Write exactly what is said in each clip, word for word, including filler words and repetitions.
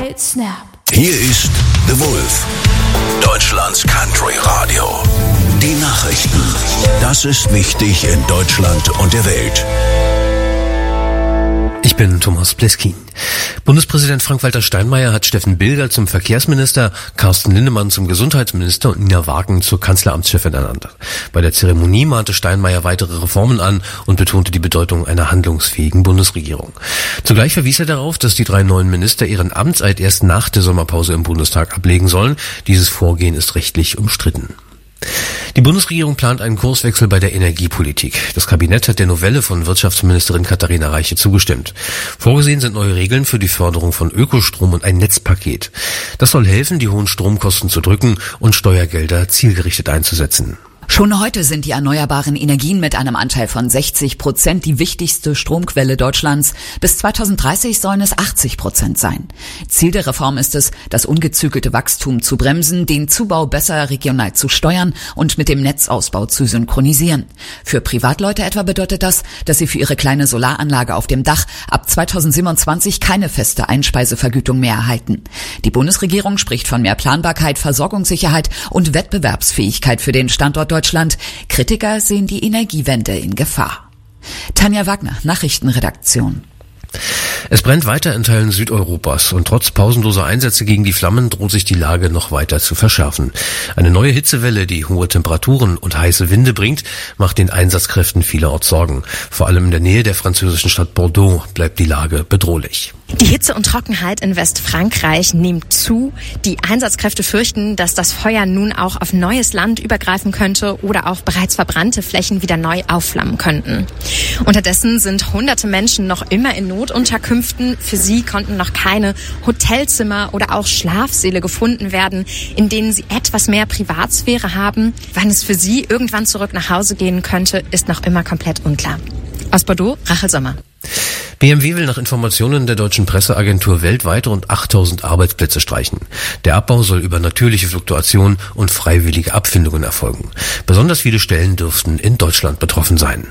Snap. Hier ist The Wolf, Deutschlands Country Radio. Die Nachrichten. Das ist wichtig in Deutschland und der Welt. Ich bin Thomas Pleskin. Bundespräsident Frank-Walter Steinmeier hat Steffen Bilger zum Verkehrsminister, Carsten Linnemann zum Gesundheitsminister und Nina Wagen zur Kanzleramtschefin ernannt. Bei der Zeremonie mahnte Steinmeier weitere Reformen an und betonte die Bedeutung einer handlungsfähigen Bundesregierung. Zugleich verwies er darauf, dass die drei neuen Minister ihren Amtseid erst nach der Sommerpause im Bundestag ablegen sollen. Dieses Vorgehen ist rechtlich umstritten. Die Bundesregierung plant einen Kurswechsel bei der Energiepolitik. Das Kabinett hat der Novelle von Wirtschaftsministerin Katharina Reiche zugestimmt. Vorgesehen sind neue Regeln für die Förderung von Ökostrom und ein Netzpaket. Das soll helfen, die hohen Stromkosten zu drücken und Steuergelder zielgerichtet einzusetzen. Schon heute sind die erneuerbaren Energien mit einem Anteil von sechzig Prozent die wichtigste Stromquelle Deutschlands. Bis zweitausenddreißig sollen es achtzig Prozent sein. Ziel der Reform ist es, das ungezügelte Wachstum zu bremsen, den Zubau besser regional zu steuern und mit dem Netzausbau zu synchronisieren. Für Privatleute etwa bedeutet das, dass sie für ihre kleine Solaranlage auf dem Dach ab zweitausendsiebenundzwanzig keine feste Einspeisevergütung mehr erhalten. Die Bundesregierung spricht von mehr Planbarkeit, Versorgungssicherheit und Wettbewerbsfähigkeit für den Standort Deutschland. Deutschland. Kritiker sehen die Energiewende in Gefahr. Tanja Wagner, Nachrichtenredaktion. Es brennt weiter in Teilen Südeuropas und trotz pausenloser Einsätze gegen die Flammen droht sich die Lage noch weiter zu verschärfen. Eine neue Hitzewelle, die hohe Temperaturen und heiße Winde bringt, macht den Einsatzkräften vielerorts Sorgen. Vor allem in der Nähe der französischen Stadt Bordeaux bleibt die Lage bedrohlich. Die Hitze und Trockenheit in Westfrankreich nimmt zu. Die Einsatzkräfte fürchten, dass das Feuer nun auch auf neues Land übergreifen könnte oder auch bereits verbrannte Flächen wieder neu aufflammen könnten. Unterdessen sind hunderte Menschen noch immer in Notunterkünften. Für sie konnten noch keine Hotelzimmer oder auch Schlafsäle gefunden werden, in denen sie etwas mehr Privatsphäre haben. Wann es für sie irgendwann zurück nach Hause gehen könnte, ist noch immer komplett unklar. Aus Bordeaux, Rachel Sommer. B M W will nach Informationen der deutschen Presseagentur weltweit rund achttausend Arbeitsplätze streichen. Der Abbau soll über natürliche Fluktuation und freiwillige Abfindungen erfolgen. Besonders viele Stellen dürften in Deutschland betroffen sein.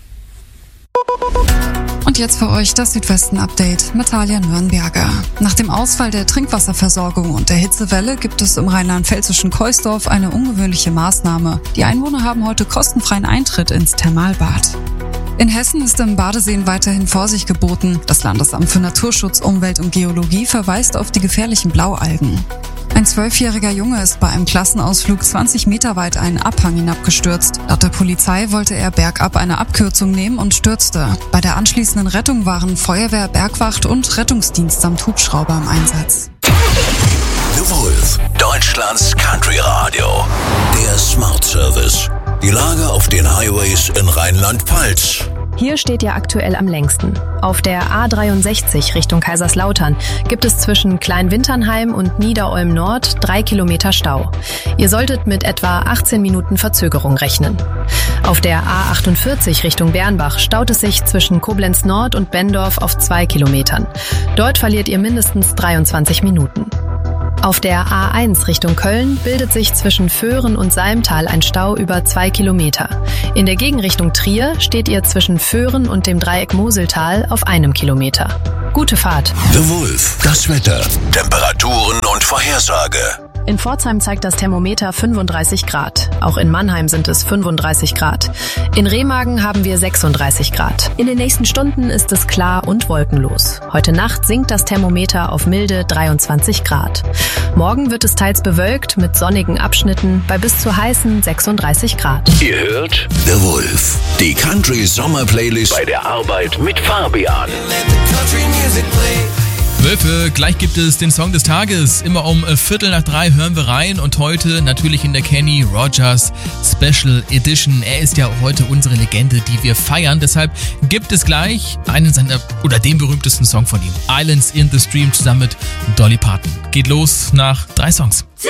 Und jetzt für euch das Südwesten-Update mit Talia Nürnberger. Nach dem Ausfall der Trinkwasserversorgung und der Hitzewelle gibt es im rheinland-pfälzischen Keusdorf eine ungewöhnliche Maßnahme. Die Einwohner haben heute kostenfreien Eintritt ins Thermalbad. In Hessen ist im Badeseen weiterhin Vorsicht geboten. Das Landesamt für Naturschutz, Umwelt und Geologie verweist auf die gefährlichen Blaualgen. Ein zwölfjähriger Junge ist bei einem Klassenausflug zwanzig Meter weit einen Abhang hinabgestürzt. Laut der Polizei wollte er bergab eine Abkürzung nehmen und stürzte. Bei der anschließenden Rettung waren Feuerwehr, Bergwacht und Rettungsdienst samt Hubschrauber im Einsatz. The Wolf, Deutschlands Country Radio. Der Smart Service. Die Lage auf den Highways in Rheinland-Pfalz. Hier steht ihr aktuell am längsten. Auf der A dreiundsechzig Richtung Kaiserslautern gibt es zwischen Kleinwinternheim und Niederolm Nord drei Kilometer Stau. Ihr solltet mit etwa achtzehn Minuten Verzögerung rechnen. Auf der A achtundvierzig Richtung Bernbach staut es sich zwischen Koblenz Nord und Bendorf auf zwei Kilometern. Dort verliert ihr mindestens dreiundzwanzig Minuten. Auf der A eins Richtung Köln bildet sich zwischen Föhren und Salmtal ein Stau über zwei Kilometer. In der Gegenrichtung Trier steht ihr zwischen Föhren und dem Dreieck Moseltal auf einem Kilometer. Gute Fahrt. The Wolf, das Wetter, Temperaturen und Vorhersage. In Pforzheim zeigt das Thermometer fünfunddreißig Grad. Auch in Mannheim sind es fünfunddreißig Grad. In Remagen haben wir sechsunddreißig Grad. In den nächsten Stunden ist es klar und wolkenlos. Heute Nacht sinkt das Thermometer auf milde dreiundzwanzig Grad. Morgen wird es teils bewölkt mit sonnigen Abschnitten bei bis zu heißen sechsunddreißig Grad. Ihr hört The Wolf, die Country Sommer Playlist bei der Arbeit mit Fabian. Wölfe, gleich gibt es den Song des Tages. Immer um Viertel nach drei hören wir rein und heute natürlich in der Kenny Rogers Special Edition. Er ist ja heute unsere Legende, die wir feiern. Deshalb gibt es gleich einen seiner oder den berühmtesten Song von ihm. Islands in the Stream zusammen mit Dolly Parton. Geht los nach drei Songs.